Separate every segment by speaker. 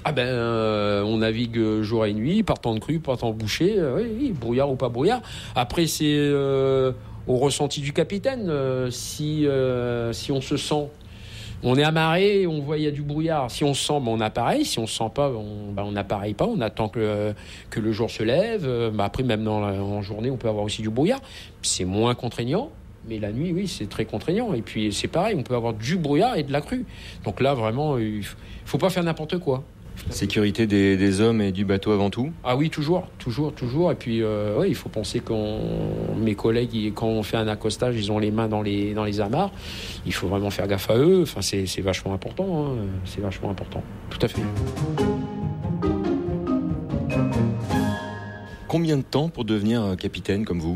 Speaker 1: On navigue jour et nuit, par temps de crue, par temps de bouchée, oui, brouillard ou pas brouillard. Après, c'est au ressenti du capitaine. Si on se sent, on est amarré, on voit il y a du brouillard. Si on se sent, on appareille. Si on se sent pas, on n'appareille pas. On attend que le jour se lève. Après, même en journée, on peut avoir aussi du brouillard. C'est moins contraignant. Mais la nuit, oui, c'est très contraignant. Et puis, c'est pareil, on peut avoir du brouillard et de la crue. Donc là, vraiment, il faut pas faire n'importe quoi.
Speaker 2: Sécurité des hommes et du bateau avant tout.
Speaker 1: Ah oui, toujours. Et puis, il faut penser mes collègues, quand on fait un accostage, ils ont les mains dans les amarres. Il faut vraiment faire gaffe à eux. Enfin, c'est vachement important. Hein. C'est vachement important. Tout à fait.
Speaker 2: Combien de temps pour devenir capitaine comme vous ?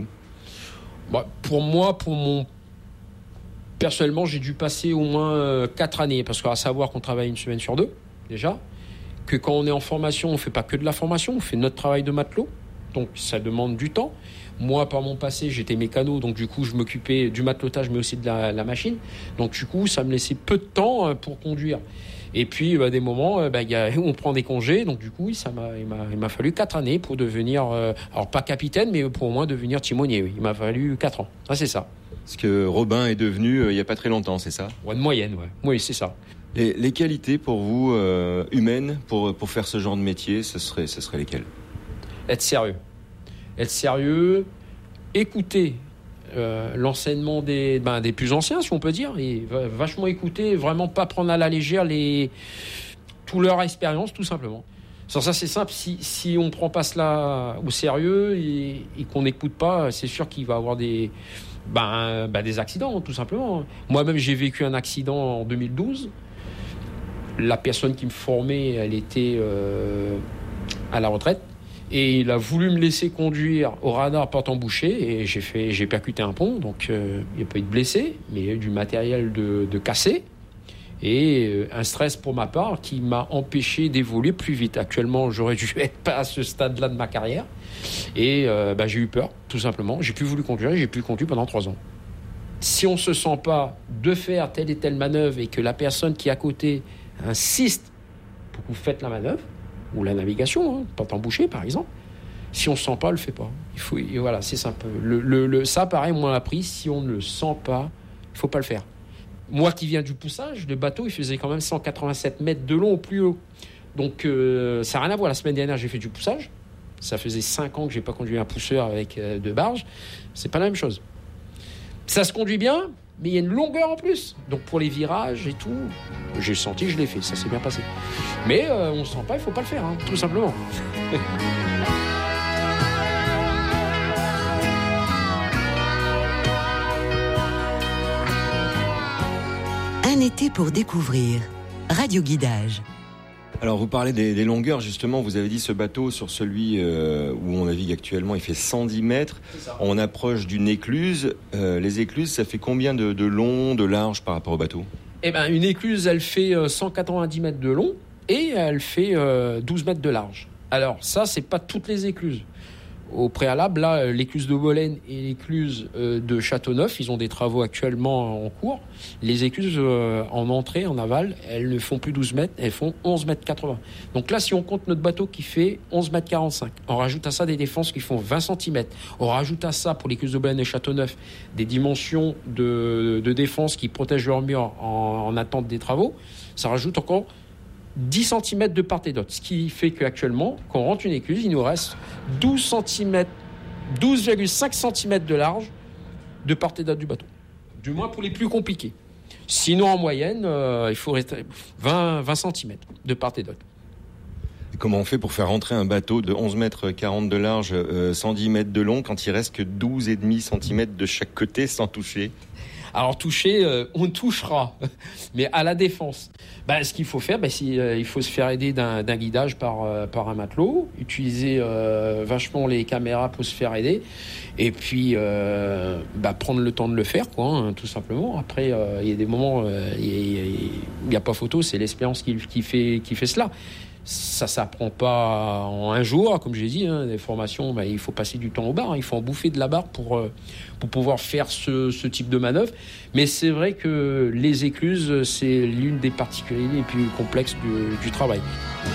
Speaker 1: Personnellement, j'ai dû passer au moins 4 années. Parce qu'à savoir qu'on travaille une semaine sur 2, déjà. Que quand on est en formation, on ne fait pas que de la formation, on fait notre travail de matelot. Donc ça demande du temps. Moi, par mon passé, j'étais mécano, donc du coup, je m'occupais du matelotage, mais aussi de la machine. Donc du coup, ça me laissait peu de temps pour conduire. Et puis, des moments où on prend des congés. Donc du coup, il m'a fallu 4 années pour devenir, alors pas capitaine, mais pour au moins devenir timonier. Oui. Il m'a fallu 4 ans. Ah, c'est ça.
Speaker 2: Ce que Robin est devenu il n'y a pas très longtemps, c'est ça ?
Speaker 1: Ouais, de moyenne, ouais. Oui, c'est ça.
Speaker 2: Et les qualités pour vous, humaines, pour faire ce genre de métier, ce serait lesquelles ?
Speaker 1: Être sérieux, écouter l'enseignement des plus anciens, si on peut dire, et vachement écouter, vraiment pas prendre à la légère toute leur expérience, tout simplement. Sans ça, c'est simple, si on ne prend pas cela au sérieux et qu'on n'écoute pas, c'est sûr qu'il va y avoir des accidents, tout simplement. Moi-même, j'ai vécu un accident en 2012. La personne qui me formait, elle était à la retraite. Et il a voulu me laisser conduire au radar portant bouchée. Et j'ai percuté un pont. Donc, il n'y a pas eu de blessés, mais il y a eu du matériel de cassé. Et un stress pour ma part qui m'a empêché d'évoluer plus vite. Actuellement, j'aurais dû être pas à ce stade-là de ma carrière. Et j'ai eu peur, tout simplement. J'ai plus voulu conduire et j'ai plus conduit pendant 3 ans. Si on ne se sent pas de faire telle et telle manœuvre et que la personne qui est à côté insiste pour que vous faites la manœuvre ou la navigation, portant bouchée par exemple, si on ne se sent pas, on ne le fait pas. Voilà, c'est simple. Ça, pareil, moi, on l'a appris. Si on ne le sent pas, il ne faut pas le faire. Moi qui viens du poussage, le bateau, il faisait quand même 187 mètres de long au plus haut. Donc, ça n'a rien à voir. La semaine dernière, j'ai fait du poussage. Ça faisait 5 ans que je n'ai pas conduit un pousseur avec 2 barges. C'est pas la même chose. Ça se conduit bien, mais il y a une longueur en plus. Donc, pour les virages et tout, j'ai senti, je l'ai fait. Ça s'est bien passé. Mais on ne sent pas, il ne faut pas le faire, tout simplement.
Speaker 3: Un été pour découvrir. Radio Guidage.
Speaker 2: Alors, vous parlez des longueurs, justement. Vous avez dit ce bateau, sur celui où on navigue actuellement, il fait 110 mètres. On approche d'une écluse. Les écluses, ça fait combien de long, de large par rapport au bateau ?
Speaker 1: Une écluse, elle fait 190 mètres de long et elle fait 12 mètres de large. Alors, ça, c'est pas toutes les écluses. Au préalable, là, l'écluse de Bolène et l'écluse de Châteauneuf, ils ont des travaux actuellement en cours. Les écluses en entrée, en aval, elles ne font plus 12 mètres, elles font 11 mètres 80. Donc là, si on compte notre bateau qui fait 11 mètres 45, on rajoute à ça des défenses qui font 20 cm. On rajoute à ça, pour l'écluse de Bolène et Châteauneuf, des dimensions de défense qui protègent leur mur en attente des travaux. Ça rajoute encore 10 cm de part et d'autre, ce qui fait qu'actuellement, quand on rentre une écluse, il nous reste 12,5 cm de large de part et d'autre du bateau. Du moins pour les plus compliqués. Sinon, en moyenne, il faut rester 20 cm de part et d'autre.
Speaker 2: Et comment on fait pour faire rentrer un bateau de 11 mètres 40 de large, 110 mètres de long, quand il reste que 12,5 cm de chaque côté sans toucher ?
Speaker 1: Alors toucher, on touchera, mais à la défense. Ce qu'il faut faire, il faut se faire aider d'un guidage par un matelot, utiliser vachement les caméras pour se faire aider, et puis prendre le temps de le faire, tout simplement. Après, il y a des moments, il n'y a pas photo, c'est l'expérience qui fait cela. Ça s'apprend pas en un jour, comme j'ai dit. Les formations, il faut passer du temps au bar. Il faut en bouffer de la barre pour pouvoir faire ce type de manœuvre. Mais c'est vrai que les écluses, c'est l'une des particularités les plus complexes du travail.